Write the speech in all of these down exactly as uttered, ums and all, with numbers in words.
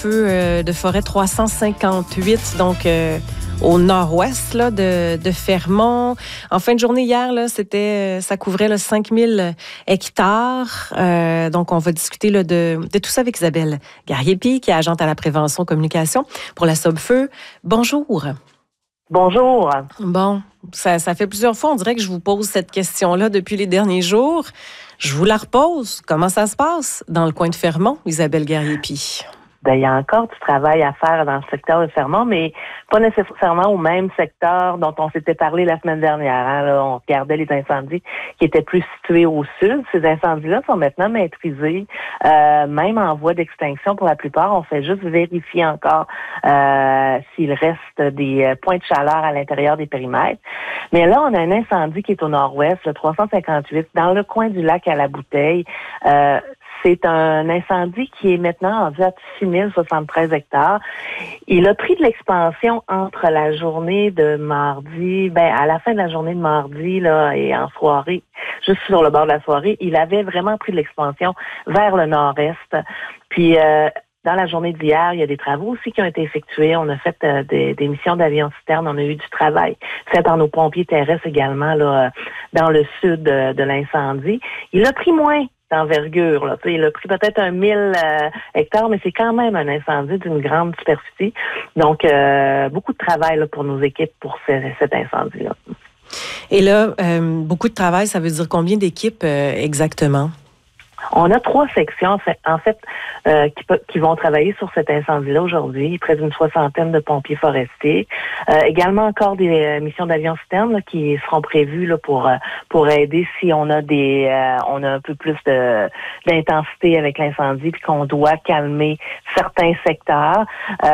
feu euh, de forêt trois cent cinquante-huit, donc euh, au nord-ouest là, de, de Fermont. En fin de journée hier, là, c'était, ça couvrait là, cinq mille hectares. Euh, donc, on va discuter là, de, de tout ça avec Isabelle Gariepi, qui est agente à la prévention communication pour la Sobfeu. Bonjour. Bonjour. Bon, ça, ça fait plusieurs fois, on dirait que je vous pose cette question-là depuis les derniers jours. Je vous la repose. Comment ça se passe dans le coin de Fermont, Isabelle Gariepi? Ben, il y a encore du travail à faire dans le secteur de Fermont, mais pas nécessairement au même secteur dont on s'était parlé la semaine dernière. Hein. Là, on regardait les incendies qui étaient plus situés au sud. Ces incendies-là sont maintenant maîtrisés, euh, même en voie d'extinction pour la plupart. On fait juste vérifier encore euh, s'il reste des points de chaleur à l'intérieur des périmètres. Mais là, on a un incendie qui est au nord-ouest, le trois cent cinquante-huit, dans le coin du lac à la Bouteille. Euh, C'est un incendie qui est maintenant rendu à six mille soixante-treize hectares. Il a pris de l'expansion entre la journée de mardi, ben à la fin de la journée de mardi là et en soirée, juste sur le bord de la soirée, il avait vraiment pris de l'expansion vers le nord-est. Puis euh, dans la journée d'hier, il y a des travaux aussi qui ont été effectués. On a fait euh, des, des missions d'avions citernes. On a eu du travail fait par nos pompiers terrestres également là dans le sud de, de l'incendie. Il a pris moins d'envergure. Là. Il a pris peut-être un mille euh, hectares, mais c'est quand même un incendie d'une grande superficie. Donc, euh, beaucoup de travail là, pour nos équipes pour ce, cet incendie-là. Et là, euh, beaucoup de travail, ça veut dire combien d'équipes euh, exactement? On a trois sections, en fait, en fait euh, qui, qui vont travailler sur cet incendie-là aujourd'hui. Près d'une soixantaine de pompiers forestiers. Euh, également encore des euh, missions d'avions citernes qui seront prévues là, pour euh, pour aider si on a des euh, on a un peu plus de d'intensité avec l'incendie puis qu'on doit calmer certains secteurs.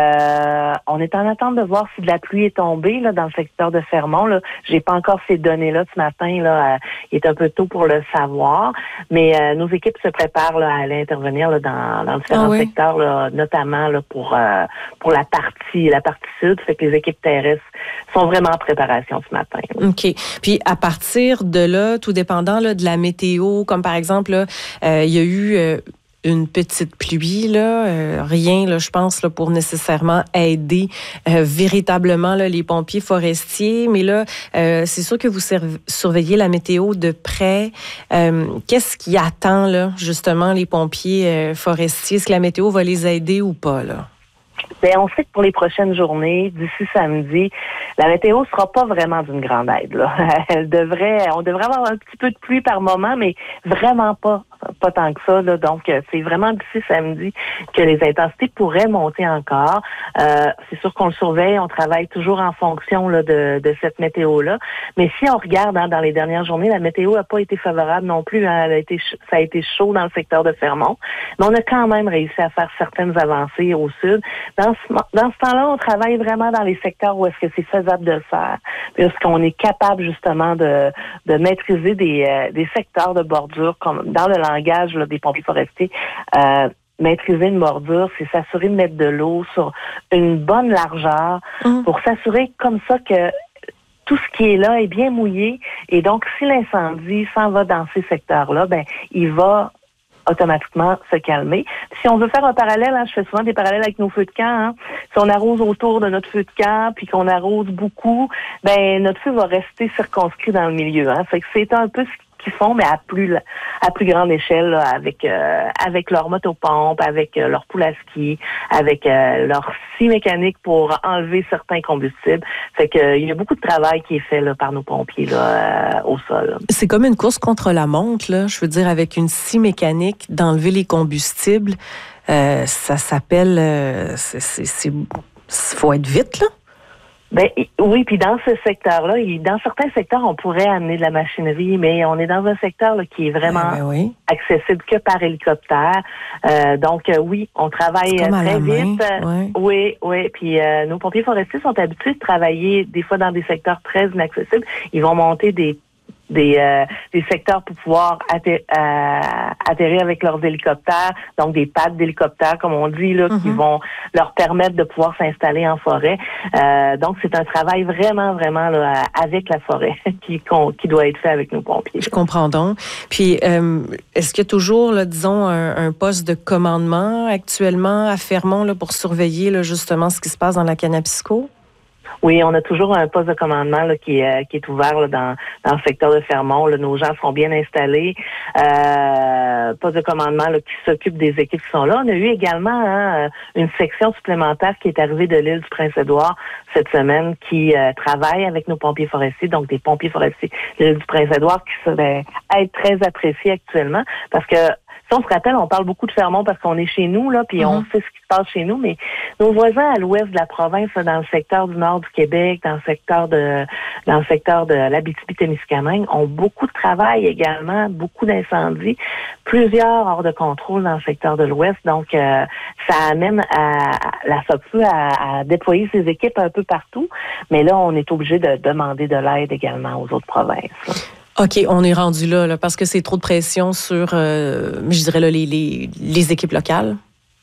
Euh, on est en attente de voir si de la pluie est tombée là dans le secteur de Fermont. Là, j'ai pas encore ces données-là ce matin. Là, euh, il est un peu tôt pour le savoir, mais euh, nos équipes se prépare là, à aller intervenir là, dans, dans différents ah oui. secteurs, là, notamment là, pour euh, pour la partie la partie sud. Fait que les équipes terrestres sont vraiment en préparation ce matin. Là. OK. Puis à partir de là, tout dépendant là, de la météo, comme par exemple, là, euh, il y a eu euh, une petite pluie, là, euh, rien, là, je pense, là, pour nécessairement aider euh, véritablement là, les pompiers forestiers. Mais là, euh, c'est sûr que vous serv- surveillez la météo de près. Euh, qu'est-ce qui attend, là, justement, les pompiers euh, forestiers? Est-ce que la météo va les aider ou pas, là? Bien, on sait que pour les prochaines journées, d'ici samedi, la météo sera pas vraiment d'une grande aide. Là. Elle devrait, on devrait avoir un petit peu de pluie par moment, mais vraiment pas, pas tant que ça. Là. Donc, c'est vraiment d'ici samedi que les intensités pourraient monter encore. Euh, c'est sûr qu'on le surveille, on travaille toujours en fonction là, de, de cette météo-là. Mais si on regarde hein, dans les dernières journées, la météo n'a pas été favorable non plus. Hein. Elle a été, ça a été chaud dans le secteur de Fermont, mais on a quand même réussi à faire certaines avancées au sud. Dans ce, dans ce temps-là, on travaille vraiment dans les secteurs où est-ce que c'est faisable de le faire. Puis est-ce qu'on est capable justement de, de maîtriser des, euh, des secteurs de bordure, comme dans le langage là, des pompiers forestiers. Euh, maîtriser une bordure, c'est s'assurer de mettre de l'eau sur une bonne largeur mmh. pour s'assurer comme ça que tout ce qui est là est bien mouillé. Et donc, si l'incendie s'en va dans ces secteurs-là, ben il va automatiquement se calmer. Si on veut faire un parallèle, hein, je fais souvent des parallèles avec nos feux de camp. Hein. Si on arrose autour de notre feu de camp, puis qu'on arrose beaucoup, ben notre feu va rester circonscrit dans le milieu. Hein. Fait que c'est un peu ce qu'ils font, mais à plus à plus grande échelle, là, avec euh, avec leur motopompe, avec euh, leur poule à ski, avec euh, leur scie mécanique pour enlever certains combustibles. Fait que euh, il y a beaucoup de travail qui est fait là, par nos pompiers là, euh, au sol. Là. C'est comme une course contre la montre, là. Je veux dire, avec une scie mécanique d'enlever les combustibles, euh, ça s'appelle, euh, c'est, c'est, c'est, faut être vite là. Ben oui, puis dans ce secteur-là, dans certains secteurs, on pourrait amener de la machinerie, mais on est dans un secteur là, qui est vraiment ben oui. accessible que par hélicoptère. Euh, donc euh, oui, on travaille très vite. Ouais. Oui, oui. Puis euh, nos pompiers forestiers sont habitués de travailler des fois dans des secteurs très inaccessibles. Ils vont monter des des, euh, des secteurs pour pouvoir atter- euh, atterrir avec leurs hélicoptères, donc des pads d'hélicoptères, comme on dit, là, mm-hmm. qui vont leur permettre de pouvoir s'installer en forêt. Euh, donc, c'est un travail vraiment, vraiment là, avec la forêt qui, qui doit être fait avec nos pompiers. Je comprends donc. Puis, euh, est-ce qu'il y a toujours, là, disons, un, un poste de commandement actuellement à Fermont là, pour surveiller là, justement ce qui se passe dans la Kanapisko? Oui, on a toujours un poste de commandement là, qui, est, qui est ouvert là, dans, dans le secteur de Fermont. Là, nos gens sont bien installés. Euh, poste de commandement là, qui s'occupe des équipes qui sont là. On a eu également hein, une section supplémentaire qui est arrivée de l'île du Prince-Édouard cette semaine qui euh, travaille avec nos pompiers forestiers, donc des pompiers forestiers de l'île du Prince-Édouard qui seraient être très appréciés actuellement parce que si on se rappelle, on parle beaucoup de Fermont parce qu'on est chez nous, là, puis mm-hmm. on sait ce qui se passe chez nous, mais nos voisins à l'ouest de la province, là, dans le secteur du nord du Québec, dans le secteur de dans le secteur de l'Abitibi-Témiscamingue, ont beaucoup de travail également, beaucoup d'incendies, plusieurs hors de contrôle dans le secteur de l'ouest. Donc, euh, ça amène à, à la S O P S U à, à déployer ses équipes un peu partout, mais là, on est obligé de demander de l'aide également aux autres provinces, là. OK, on est rendu là, là parce que c'est trop de pression sur, euh, je dirais, là, les, les, les équipes locales.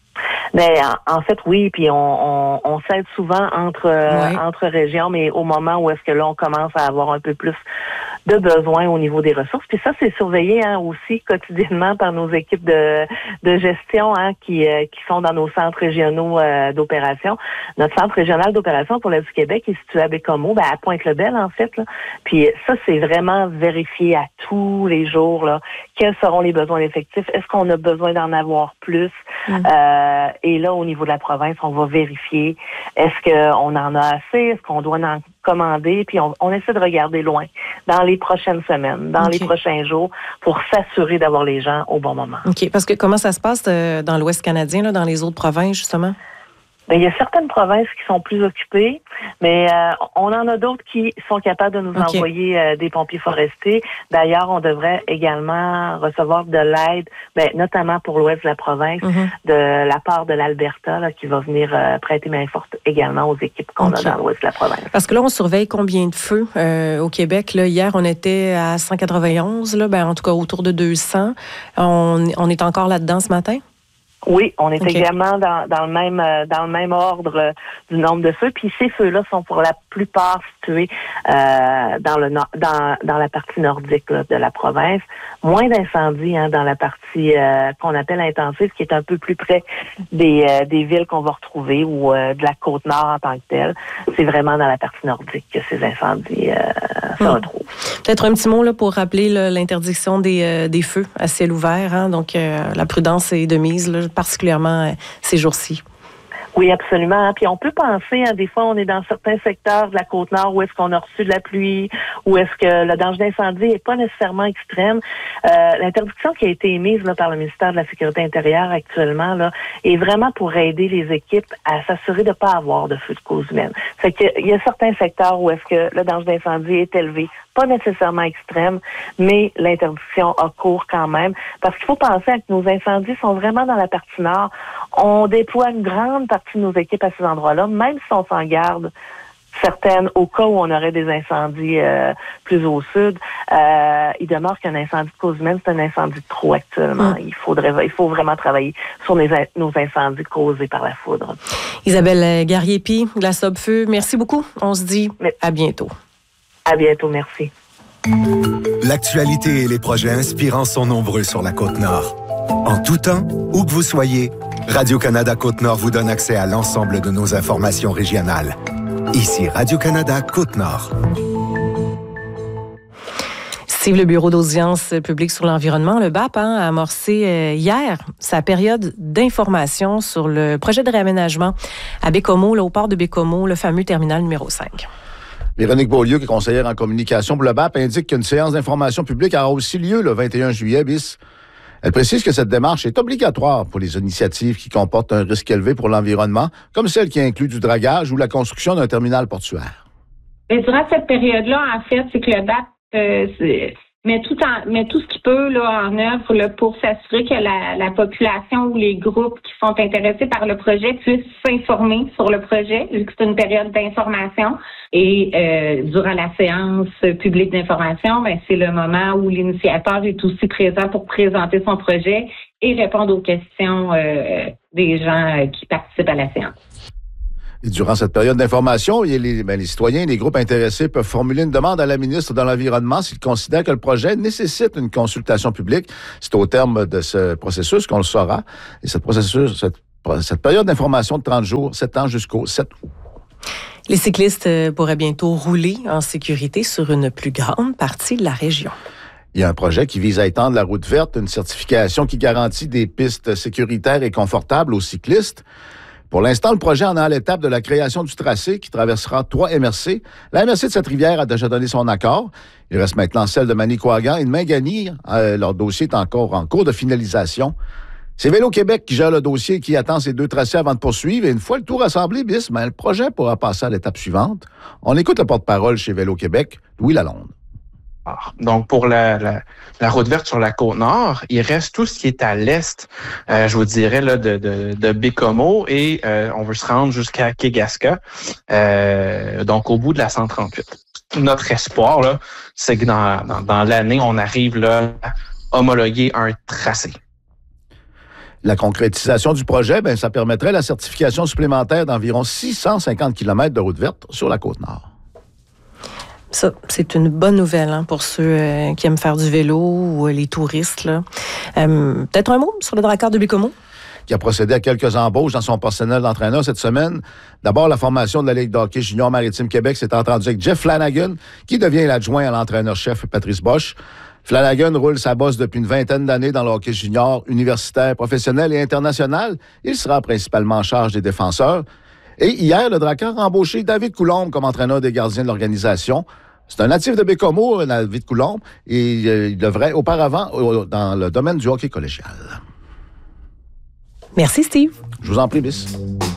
Mais en, en fait, oui, puis on, on, on s'aide souvent entre ouais. entre régions, mais au moment où est-ce que là, on commence à avoir un peu plus de besoins au niveau des ressources. Puis ça, c'est surveillé hein, aussi quotidiennement par nos équipes de, de gestion hein, qui, euh, qui sont dans nos centres régionaux euh, d'opération. Notre centre régional d'opération pour l'Est du Québec est situé à Bécomo, ben, à Pointe-le-Bel, en fait. Là. Puis ça, c'est vraiment vérifié à tous les jours. Là, quels seront les besoins d'effectifs? Est-ce qu'on a besoin d'en avoir plus? Mm. Euh, et là, au niveau de la province, on va vérifier est-ce qu'on en a assez? Est-ce qu'on doit en commander? Puis on, on essaie de regarder loin dans les prochaines semaines, dans okay. les prochains jours, pour s'assurer d'avoir les gens au bon moment. OK. Parce que comment ça se passe euh, dans l'Ouest canadien, là, dans les autres provinces, justement? Bien, il y a certaines provinces qui sont plus occupées, mais euh, on en a d'autres qui sont capables de nous okay. envoyer euh, des pompiers forestiers. D'ailleurs, on devrait également recevoir de l'aide, bien, notamment pour l'ouest de la province, mm-hmm. de la part de l'Alberta, là, qui va venir euh, prêter main forte également aux équipes qu'on okay. a dans l'ouest de la province. Parce que là, on surveille combien de feux euh, au Québec. Là, hier, on était à cent quatre-vingt-onze, là, ben, en tout cas autour de deux cents. On, on est encore là-dedans ce matin? Oui, on est okay. également dans, dans le même dans le même ordre euh, du nombre de feux. Puis ces feux-là sont pour la plupart situés euh, dans le dans dans la partie nordique là, de la province. Moins d'incendies hein, dans la partie euh, qu'on appelle intensive, qui est un peu plus près des euh, des villes qu'on va retrouver ou euh, de la côte nord en tant que telle. C'est vraiment dans la partie nordique que ces incendies euh, se hmm. retrouvent. Peut-être un petit mot là pour rappeler là, l'interdiction des euh, des feux à ciel ouvert. Hein, donc euh, la prudence est de mise là, particulièrement euh, ces jours-ci. Oui, absolument. Puis on peut penser, hein, des fois, on est dans certains secteurs de la Côte-Nord où est-ce qu'on a reçu de la pluie, où est-ce que le danger d'incendie n'est pas nécessairement extrême. Euh, l'interdiction qui a été émise là, par le ministère de la Sécurité intérieure actuellement là, est vraiment pour aider les équipes à s'assurer de ne pas avoir de feu de cause humaine. Fait que il y a certains secteurs où est-ce que le danger d'incendie est élevé, pas nécessairement extrême, mais l'interdiction a cours quand même. Parce qu'il faut penser que nos incendies sont vraiment dans la partie nord. On déploie une grande partie de nos équipes à ces endroits-là, même si on s'en garde certaines au cas où on aurait des incendies euh, plus au sud. Euh, il demeure qu'un incendie de cause humaine, c'est un incendie de trop actuellement. Mmh. Il faudrait, il faut vraiment travailler sur les, nos incendies causés par la foudre. Isabelle Garriépi, de la S O B F U, merci beaucoup. On se dit Mais, à bientôt. À bientôt, merci. L'actualité et les projets inspirants sont nombreux sur la Côte-Nord. En tout temps, où que vous soyez, Radio-Canada Côte-Nord vous donne accès à l'ensemble de nos informations régionales. Ici Radio-Canada Côte-Nord. Steve, le Bureau d'audience publique sur l'environnement, le B A P, hein, a amorcé euh, hier sa période d'information sur le projet de réaménagement à Bécomo, là, au port de Bécomo, le fameux terminal numéro cinq. Véronique Beaulieu, qui est conseillère en communication pour le B A P, indique qu'une séance d'information publique aura aussi lieu le vingt et un juillet bis. Elle précise que cette démarche est obligatoire pour les initiatives qui comportent un risque élevé pour l'environnement, comme celle qui inclut du dragage ou la construction d'un terminal portuaire. Et durant cette période-là, en fait, c'est que le B A P, euh, met tout en, met tout ce qu'il peut là, en œuvre là, pour s'assurer que la, la population ou les groupes qui sont intéressés par le projet puissent s'informer sur le projet, vu que c'est une période d'information. Et euh, durant la séance publique d'information, ben, c'est le moment où l'initiateur est aussi présent pour présenter son projet et répondre aux questions euh, des gens euh, qui participent à la séance. Et durant cette période d'information, les, ben, les citoyens et les groupes intéressés peuvent formuler une demande à la ministre de l'Environnement s'ils considèrent que le projet nécessite une consultation publique. C'est au terme de ce processus qu'on le saura. Et cette, processus, cette, cette période d'information de trente jours s'étend jusqu'au sept août. Les cyclistes pourraient bientôt rouler en sécurité sur une plus grande partie de la région. Il y a un projet qui vise à étendre la route verte, une certification qui garantit des pistes sécuritaires et confortables aux cyclistes. Pour l'instant, le projet en est à l'étape de la création du tracé qui traversera trois M R C. La M R C de cette rivière a déjà donné son accord. Il reste maintenant celle de Manicouagan et de Mingani. Euh, leur dossier est encore en cours de finalisation. C'est Vélo Québec qui gère le dossier et qui attend ces deux tracés avant de poursuivre. Et une fois le tout rassemblé, bis, ben, le projet pourra passer à l'étape suivante. On écoute le porte-parole chez Vélo Québec, Louis Lalonde. Donc, pour la, la, la route verte sur la Côte-Nord, il reste tout ce qui est à l'est, euh, je vous dirais, là, de, de, de Bécomo et euh, on veut se rendre jusqu'à Kegaska, euh, donc au bout de la cent trente-huit. Notre espoir, là, c'est que dans, dans, dans l'année, on arrive là, à homologuer un tracé. La concrétisation du projet, ben, ça permettrait la certification supplémentaire d'environ six cent cinquante kilomètres de route verte sur la Côte-Nord. Ça, c'est une bonne nouvelle hein, pour ceux euh, qui aiment faire du vélo ou euh, les touristes. Là. Euh, peut-être un mot sur le Drakkar de Bécomo? Qui a procédé à quelques embauches dans son personnel d'entraîneur cette semaine. D'abord, la formation de la Ligue de hockey junior Maritime Québec s'est entendue avec Jeff Flanagan, qui devient l'adjoint à l'entraîneur-chef Patrice Bosch. Flanagan roule sa bosse depuis une vingtaine d'années dans le hockey junior, universitaire, professionnel et international. Il sera principalement en charge des défenseurs. Et hier, le Drakkar a embauché David Coulombe comme entraîneur des gardiens de l'organisation. C'est un natif de Bécomo, David Coulombe, et euh, il devrait auparavant euh, dans le domaine du hockey collégial. Merci, Steve. Je vous en prie, Bis.